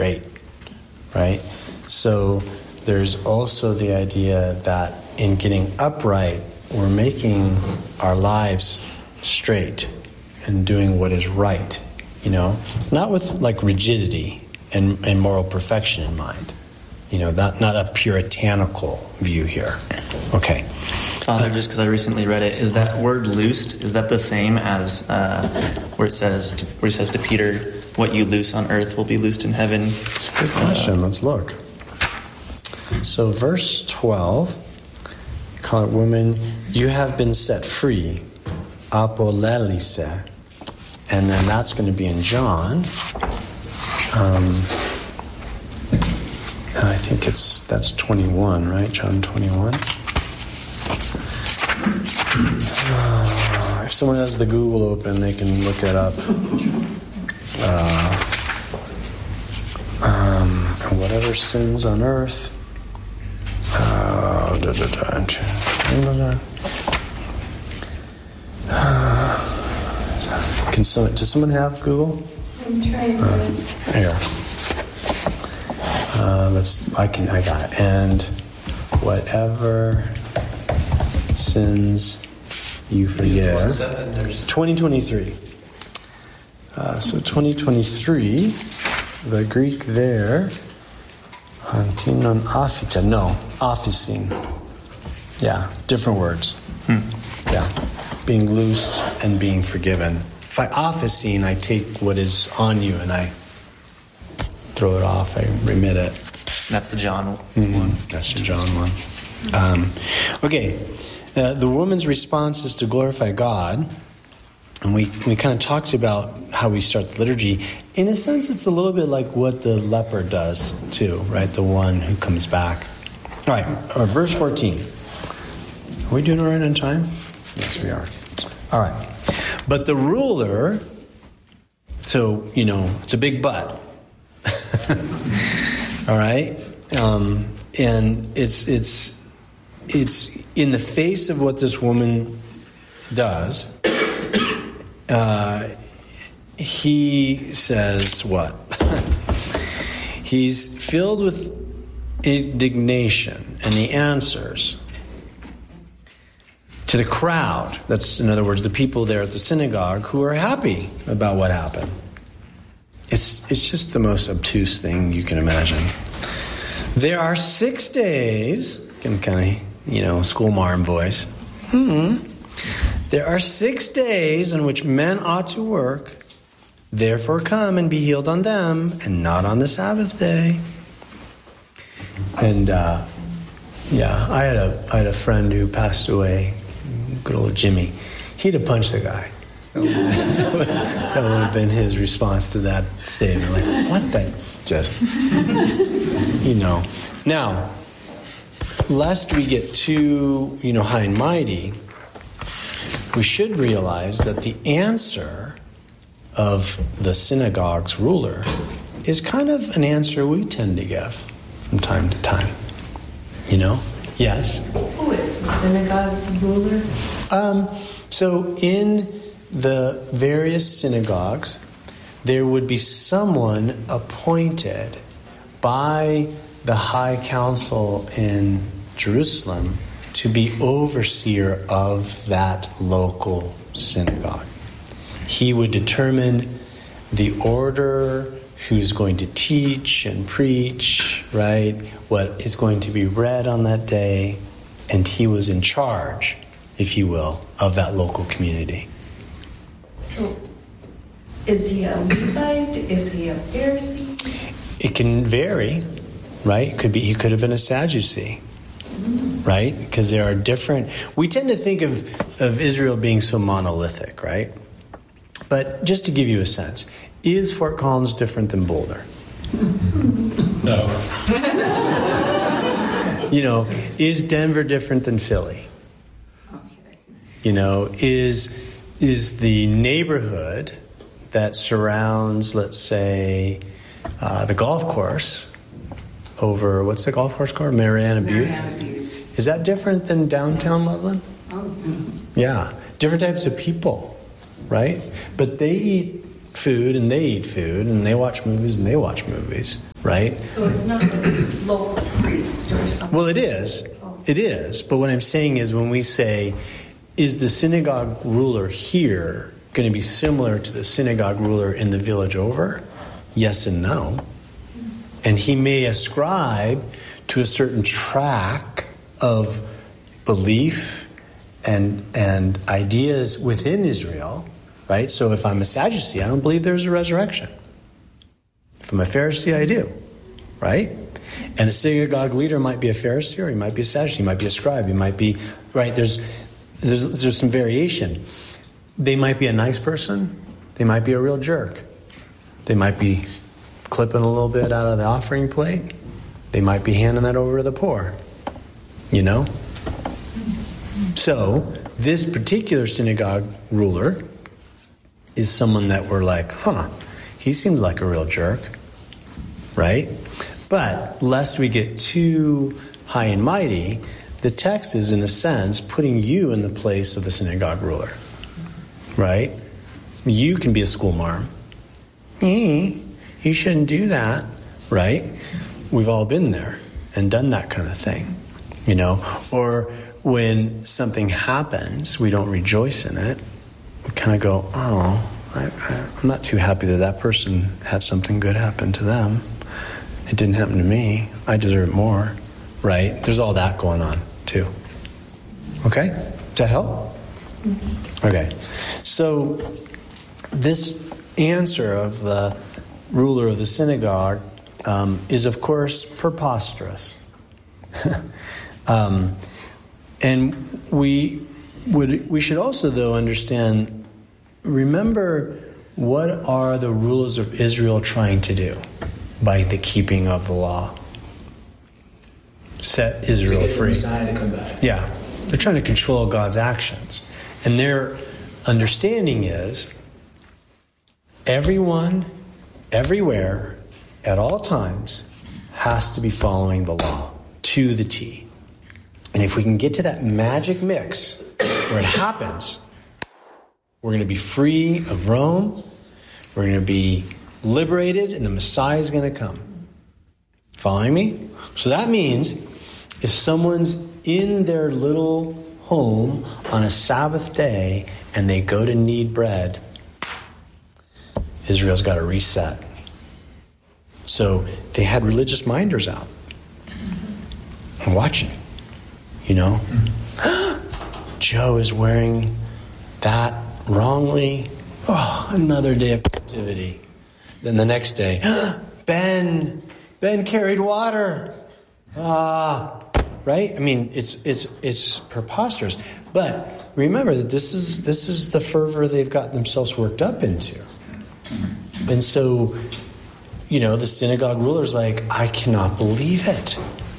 straight, right? So there's also the idea that in getting upright, we're making our lives straight and doing what is right, not with like rigidity and moral perfection in mind, not a puritanical view here. Okay. Father, just because I recently read it, is that word loosed, is that the same as where he says to Peter, what you loose on earth will be loosed in heaven? It's a good question. Let's look. So verse 12, call it, woman, you have been set free, apolelise, and then that's going to be in John. I think that's 21, right? John 21. If someone has the Google open, they can look it up. And whatever sins on earth. Does someone have Google? I'm trying to. Here. I got it. And whatever sins you forgive. 2023. So 2023, the Greek there, antinon aphita, no, aphisin. Yeah, different words. Yeah, being loosed and being forgiven. If I aphisin, I take what is on you and I throw it off, I remit it. That's the John one. That's the John one. Okay. The woman's response is to glorify God. And we kind of talked about how we start the liturgy. In a sense, it's a little bit like what the leper does too, right? The one who comes back. All right, verse 14. Are we doing all right on time? Yes, we are. All right. But the ruler, so, it's a big but. All right? And it's in the face of what this woman does, he says what? He's filled with indignation, and he answers to the crowd. That's, in other words, the people there at the synagogue who are happy about what happened. It's just the most obtuse thing you can imagine. There are 6 days, in kind of, schoolmarm voice. There are 6 days in which men ought to work. Therefore come and be healed on them, and not on the Sabbath day. And I had a friend who passed away, good old Jimmy. He'd have punched the guy. That would have been his response to that statement. Like, what the? Just, Now, lest we get too, high and mighty, we should realize that the answer of the synagogue's ruler is kind of an answer we tend to give from time to time. Yes? Who is the synagogue ruler? So in the various synagogues, there would be someone appointed by the high council in Jerusalem to be overseer of that local synagogue. He would determine the order, who's going to teach and preach, right? What is going to be read on that day. And he was in charge, if you will, of that local community. So, is he a Levite? Is he a Pharisee? It can vary, right? He could have been a Sadducee, right? Because there are different. We tend to think of Israel being so monolithic, right? But just to give you a sense, is Fort Collins different than Boulder? No. Is Denver different than Philly? Okay. Is the neighborhood that surrounds, let's say, the golf course over, what's the golf course called? Mariana Butte? Is that different than downtown Loveland? Oh. Yeah. Different types of people, right? But they eat food and they eat food and they watch movies and they watch movies. right? So it's not a local priest or something? Well, it is. It is. But what I'm saying is when we say, is the synagogue ruler here going to be similar to the synagogue ruler in the village over? Yes and no. And he may ascribe to a certain track of belief and ideas within Israel, right? So if I'm a Sadducee, I don't believe there's a resurrection. If I'm a Pharisee, I do, right? And a synagogue leader might be a Pharisee, or he might be a Sadducee, he might be a scribe, he might be, right? There's some variation. They might be a nice person, they might be a real jerk. They might be clipping a little bit out of the offering plate. They might be handing that over to the poor, you know? So this particular synagogue ruler is someone that we're like, he seems like a real jerk, right? But lest we get too high and mighty, the text is, in a sense, putting you in the place of the synagogue ruler, right? You can be a schoolmarm. You shouldn't do that, right? We've all been there and done that kind of thing, you know? Or when something happens, we don't rejoice in it. We kind of go, I'm not too happy that person had something good happen to them. It didn't happen to me. I deserve more, right? There's all that going on, too. Okay? Does that help? Okay. So this answer of the ruler of the synagogue is, of course, preposterous. And we should also, though, understand, remember, what are the rulers of Israel trying to do by the keeping of the law? Set Israel to get free. The Messiah to come back. Yeah. They're trying to control God's actions. And their understanding is everyone, everywhere, at all times, has to be following the law to the T. And if we can get to that magic mix where it happens, we're going to be free of Rome, we're going to be liberated, and the Messiah is going to come. Following me? So that means if someone's in their little home on a Sabbath day and they go to knead bread, Israel's got to reset. So they had religious minders out and watching, you know. Joe is wearing that wrongly. Oh, another day of captivity. Then the next day, Ben carried water. Right? I mean, it's preposterous. But remember that this is the fervor they've gotten themselves worked up into. And so, you know, the synagogue ruler's like, I cannot believe it.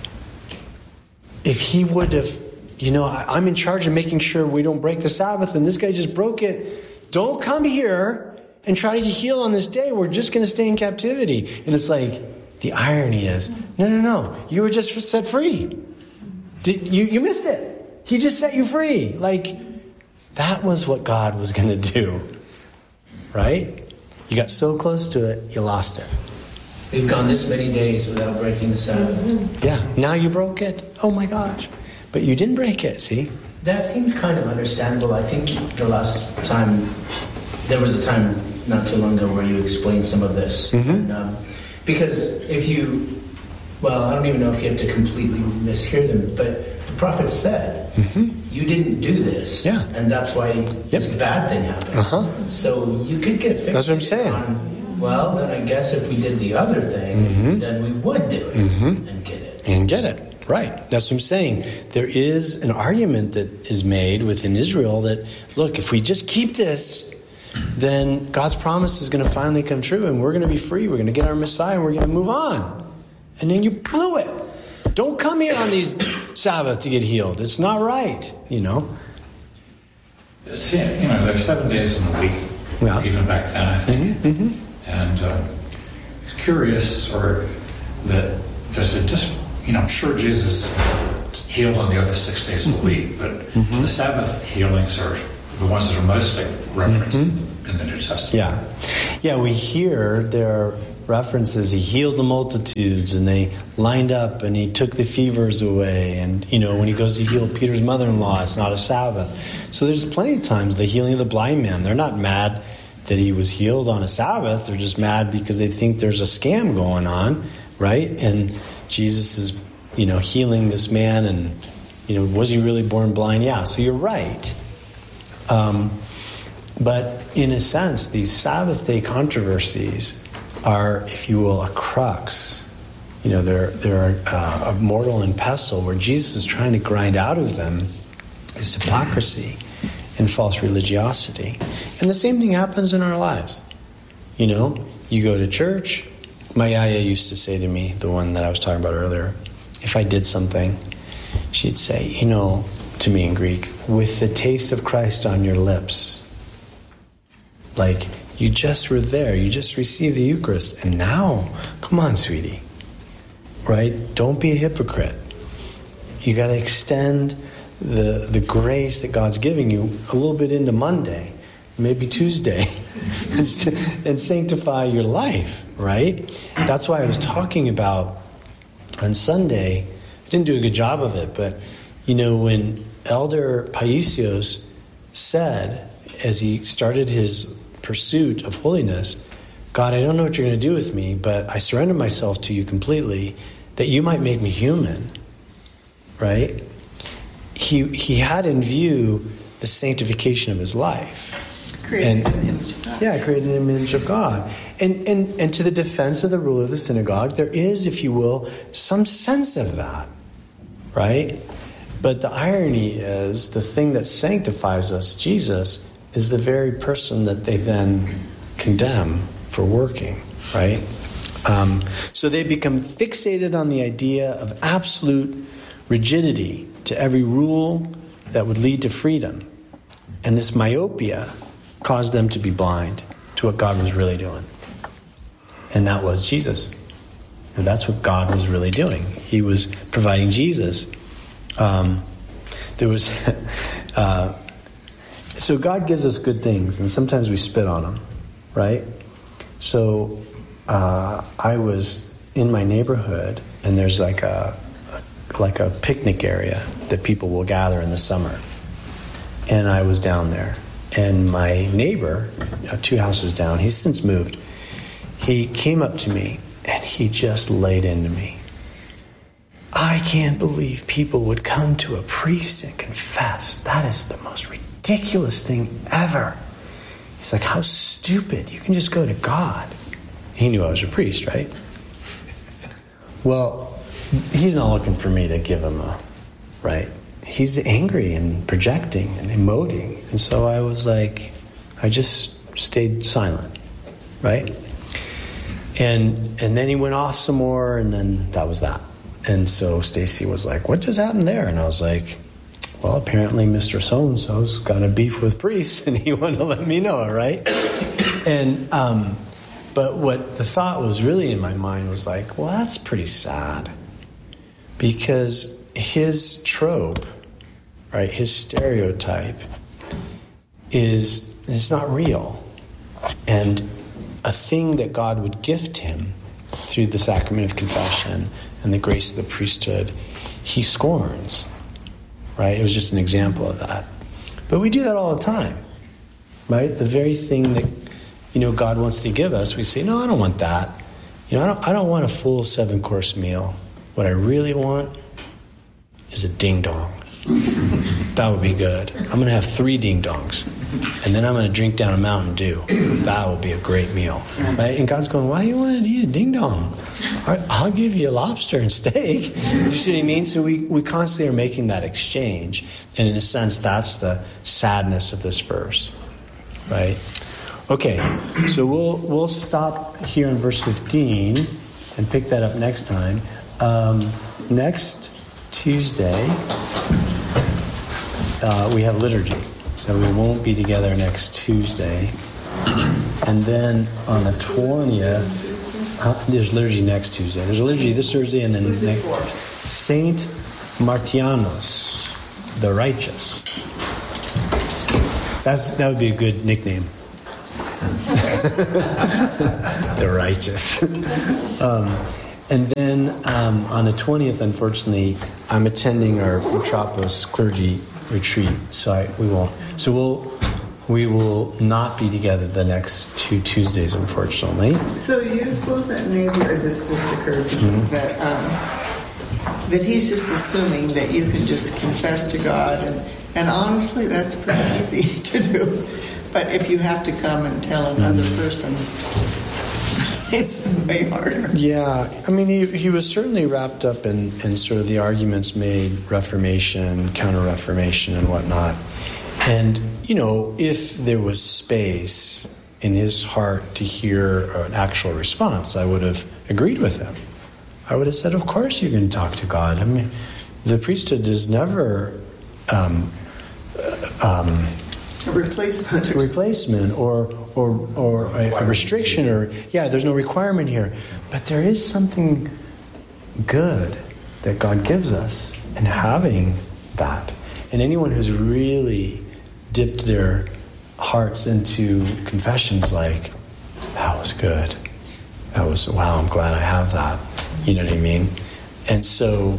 If he would have, you know, I'm in charge of making sure we don't break the Sabbath, and this guy just broke it. Don't come here and try to get healed on this day. We're just going to stay in captivity. And it's like, the irony is, no. You were just set free. You missed it. He just set you free. Like, that was what God was going to do. Right? You got so close to it, you lost it. We've gone this many days without breaking the Sabbath. Yeah, now you broke it. Oh my gosh. But you didn't break it, see? That seems kind of understandable. I think the last time, there was a time not too long ago where you explained some of this. Mm-hmm. And, because if you, well, I don't even know if you have to completely mishear them, but the prophet said, you didn't do this. Yeah. And that's why this bad thing happened. So you could get fixed. That's what I'm saying. On, well, then I guess if we did the other thing, then we would do it and get it. And get it. Right. That's what I'm saying. There is an argument that is made within Israel that, look, if we just keep this, then God's promise is going to finally come true and we're going to be free. We're going to get our Messiah and we're going to move on. And then you blew it. Don't come here on these Sabbath to get healed. It's not right, you know. See, you know, there's 7 days in the week, even back then, I think. And it's curious, that there's just, you know, I'm sure Jesus healed on the other 6 days of the week, but the Sabbath healings are the ones that are mostly referenced in the New Testament. Yeah, we hear there references he healed the multitudes and they lined up and he took the fevers away. And, when he goes to heal Peter's mother-in-law, it's not a Sabbath. So there's plenty of times the healing of the blind man. They're not mad that he was healed on a Sabbath. They're just mad because they think there's a scam going on, right? And Jesus is, healing this man and, was he really born blind? Yeah, so you're right. But in a sense, these Sabbath day controversies are, if you will, a crux. They're a mortal and pestle where Jesus is trying to grind out of them this hypocrisy and false religiosity. And the same thing happens in our lives. You go to church. My yaya used to say to me, the one that I was talking about earlier, if I did something, she'd say, to me in Greek, with the taste of Christ on your lips. Like, you just were there. You just received the Eucharist. And now, come on, sweetie. Right? Don't be a hypocrite. You got to extend the grace that God's giving you a little bit into Monday, maybe Tuesday, and sanctify your life, right? That's why I was talking about on Sunday. I didn't do a good job of it, but, when Elder Paisios said, as he started his pursuit of holiness, God, I don't know what you're going to do with me, but I surrender myself to you completely, that you might make me human, right? He had in view the sanctification of his life. Created an image of God. Yeah, created an image of God. And to the defense of the ruler of the synagogue, there is, if you will, some sense of that, right? But the irony is, the thing that sanctifies us, Jesus, is the very person that they then condemn for working, right? So they become fixated on the idea of absolute rigidity to every rule that would lead to freedom. And this myopia caused them to be blind to what God was really doing. And that was Jesus. And that's what God was really doing. He was providing Jesus. So God gives us good things, and sometimes we spit on them, right? So I was in my neighborhood, and there's like a picnic area that people will gather in the summer. And I was down there, and my neighbor, 2 houses down, he's since moved, he came up to me, and he just laid into me. I can't believe people would come to a priest and confess. That is the most ridiculous thing ever. He's like, how stupid. You can just go to God. He knew I was a priest, right? Well, he's not looking for me to give him right? He's angry and projecting and emoting. And so I was like, I just stayed silent, right? And then he went off some more, and then that was that. And so Stacy was like, what just happened there? And I was like, well, apparently Mr. So-and-so's got a beef with priests, and he wanted to let me know, right? And but what the thought was really in my mind was like, well, that's pretty sad. Because his trope, right, his stereotype is not real. And a thing that God would gift him through the sacrament of confession and the grace of the priesthood, he scorns, right? It was just an example of that. But we do that all the time, right? The very thing that, God wants to give us, we say, no, I don't want that. I don't want a full 7-course meal. What I really want is a ding-dong. That would be good. I'm going to have 3 ding-dongs. And then I'm going to drink down a Mountain Dew. That will be a great meal. Right? And God's going, why do you want to eat a ding-dong? I'll give you a lobster and steak. You see what I mean? So we constantly are making that exchange. And in a sense, that's the sadness of this verse. Right? Okay, so we'll stop here in verse 15 and pick that up next time. Next Tuesday, we have liturgy. So we won't be together next Tuesday. And then on the 20th, there's liturgy next Tuesday. There's a liturgy this Thursday, and then next Saint Martianos, the righteous. That would be a good nickname. The righteous. And then on the 20th, unfortunately, I'm attending our Metropolis clergy retreat, so we won't. So we will not be together the next 2 Tuesdays, unfortunately. So you suppose that maybe, or this just occurred to me, that he's just assuming that you can just confess to God, and honestly, that's pretty easy to do. But if you have to come and tell another person, it's way harder. Yeah, I mean, he was certainly wrapped up in sort of the arguments made, Reformation, Counter-Reformation, and whatnot. And, if there was space in his heart to hear an actual response, I would have agreed with him. I would have said, of course you can talk to God. I mean, the priesthood is never a replacement or a restriction, or there's no requirement here. But there is something good that God gives us in having that. And anyone who's really dipped their hearts into confessions like, that was good. That was, wow, I'm glad I have that. You know what I mean? And so,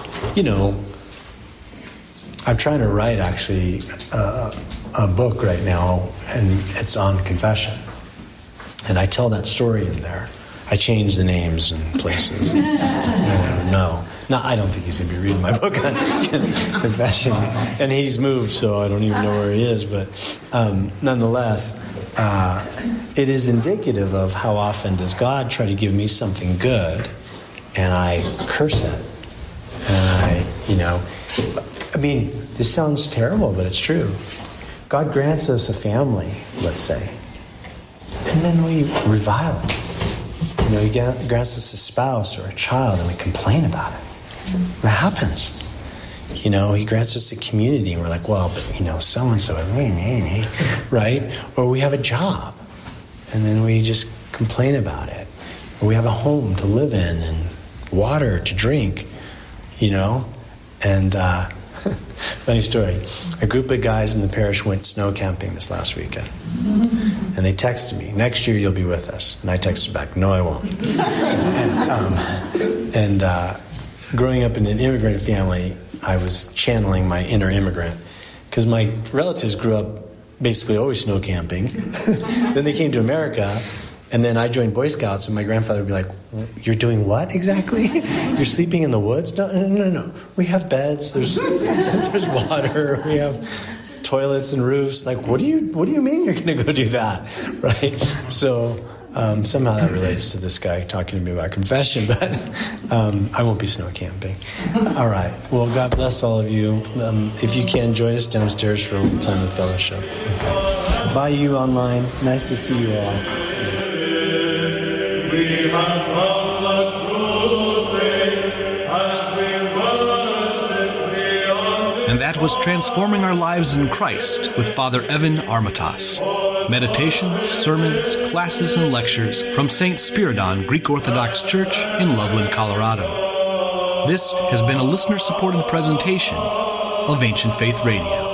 I'm trying to write actually a book right now, and it's on confession. And I tell that story in there. I change the names and places. No, I don't think he's going to be reading my book on confession. And he's moved, so I don't even know where he is. But nonetheless, it is indicative of how often does God try to give me something good, and I curse it. And I mean, this sounds terrible, but it's true. God grants us a family, let's say, and then we revile it. He grants us a spouse or a child, and we complain about it. What happens? He grants us a community, and we're like, well, but, so-and-so, right? Or we have a job, and then we just complain about it. Or we have a home to live in and water to drink, And funny story, a group of guys in the parish went snow camping this last weekend. And they texted me, next year you'll be with us. And I texted back, no, I won't. and growing up in an immigrant family, I was channeling my inner immigrant. Because my relatives grew up basically always snow camping. Then they came to America, and then I joined Boy Scouts, and my grandfather would be like, you're doing what exactly? You're sleeping in the woods? No. We have beds, there's water, we have toilets and roofs. Like, what do you mean you're going to go do that? Right? So somehow that relates to this guy talking to me about confession, but I won't be snow camping. All right. Well, God bless all of you. If you can, join us downstairs for a little time of fellowship. Okay. Bye, you online. Nice to see you all. We have found the true faith as we worship Thee. And that was Transforming Our Lives in Christ with Father Evan Armatas. Meditations, sermons, classes, and lectures from St. Spiridon Greek Orthodox Church in Loveland, Colorado. This has been a listener-supported presentation of Ancient Faith Radio.